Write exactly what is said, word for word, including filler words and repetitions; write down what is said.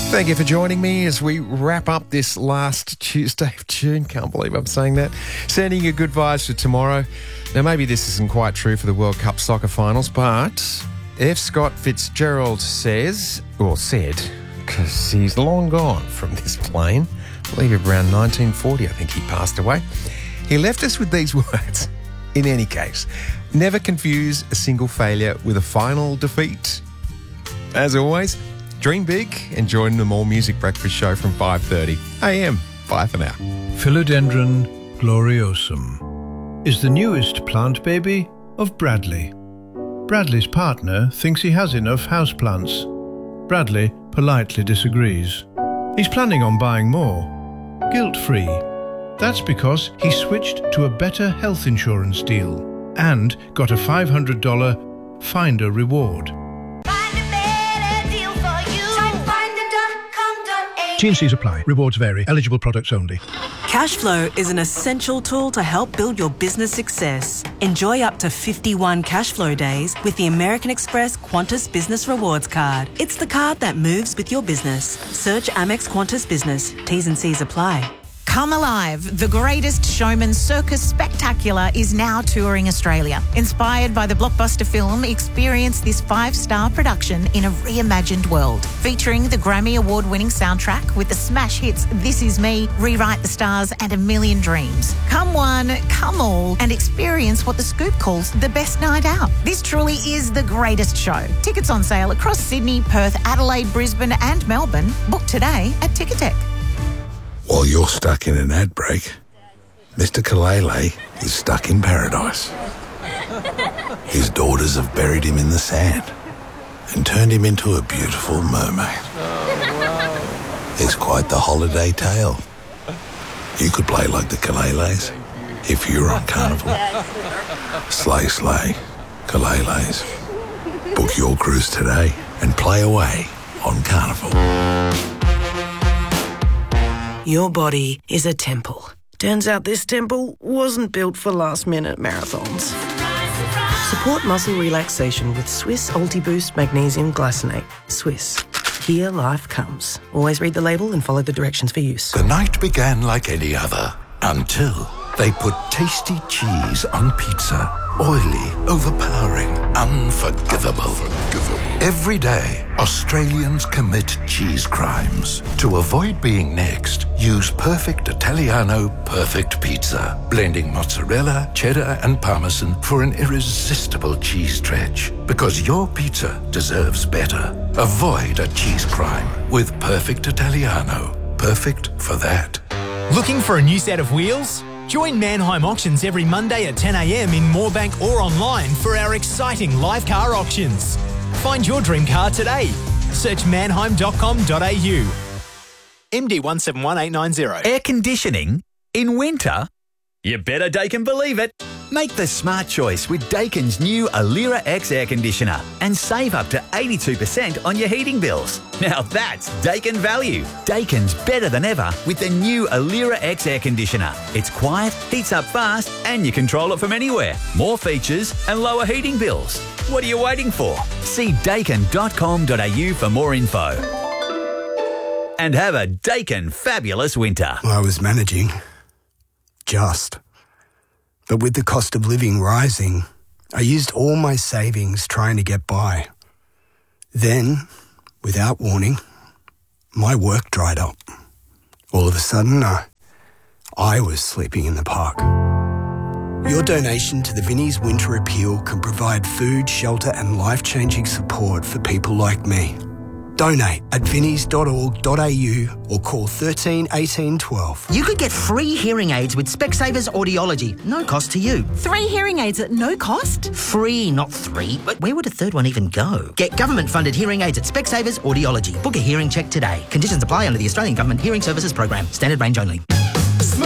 Thank you for joining me as we wrap up this last Tuesday of June. Can't believe I'm saying that. Sending you good vibes for tomorrow. Now, maybe this isn't quite true for the World Cup soccer finals, but F. Scott Fitzgerald says, or said, because he's long gone from this plane, I believe around nineteen forty, I think he passed away. He left us with these words. In any case, never confuse a single failure with a final defeat. As always, dream big and join the More Music Breakfast Show from five thirty a m. Bye for now. Philodendron gloriosum is the newest plant baby of Bradley. Bradley's partner thinks he has enough houseplants. Bradley politely disagrees. He's planning on buying more, guilt-free. That's because he switched to a better health insurance deal and got a five hundred dollars Finder reward. T and C's apply. Rewards vary. Eligible products only. Cashflow is an essential tool to help build your business success. Enjoy up to fifty-one Cashflow days with the American Express Qantas Business Rewards Card. It's the card that moves with your business. Search Amex Qantas Business. T's and C's apply. Come Alive, the Greatest Showman Circus Spectacular is now touring Australia. Inspired by the blockbuster film, experience this five-star production in a reimagined world. Featuring the Grammy Award-winning soundtrack with the smash hits This Is Me, Rewrite the Stars and A Million Dreams. Come one, come all, and experience what The Scoop calls the best night out. This truly is the greatest show. Tickets on sale across Sydney, Perth, Adelaide, Brisbane and Melbourne. Book today at Ticketek. While you're stuck in an ad break, Mister Kalele is stuck in paradise. His daughters have buried him in the sand and turned him into a beautiful mermaid. Oh, wow. It's quite the holiday tale. You could play like the Kaleles if you were on Carnival. Slay, slay, Kaleles. Book your cruise today and play away on Carnival. Your body is a temple. Turns out this temple wasn't built for last-minute marathons. Support muscle relaxation with Swiss Ultiboost Magnesium Glycinate. Swiss. Here life comes. Always read the label and follow the directions for use. The night began like any other until they put tasty cheese on pizza. Oily, overpowering, unforgivable. unforgivable. Every day, Australians commit cheese crimes. To avoid being next, use Perfect Italiano Perfect Pizza, blending mozzarella, cheddar and parmesan for an irresistible cheese stretch. Because your pizza deserves better. Avoid a cheese crime with Perfect Italiano. Perfect for that. Looking for a new set of wheels? Join Mannheim Auctions every Monday at ten a m in Moorebank or online for our exciting live car auctions. Find your dream car today. Search mannheim dot com dot a u. M D one seven one eight nine zero. Air conditioning in winter? You better Daikin believe it. Make the smart choice with Daikin's new Alira X air conditioner and save up to eighty-two percent on your heating bills. Now that's Daikin value. Daikin's better than ever with the new Alira X air conditioner. It's quiet, heats up fast and you control it from anywhere. More features and lower heating bills. What are you waiting for? See daikin dot com dot a u for more info. And have a Daikin fabulous winter. I was managing. Just. But with the cost of living rising, I used all my savings trying to get by. Then, without warning, my work dried up. All of a sudden, I, I was sleeping in the park. Your donation to the Vinnie's Winter Appeal can provide food, shelter and life-changing support for people like me. Donate at vinnies dot org dot a u or call thirteen eighteen twelve. You could get free hearing aids with Specsavers Audiology. No cost to you. Three hearing aids at no cost? Free, not three. But where would a third one even go? Get government-funded hearing aids at Specsavers Audiology. Book a hearing check today. Conditions apply under the Australian Government Hearing Services Program. Standard range only.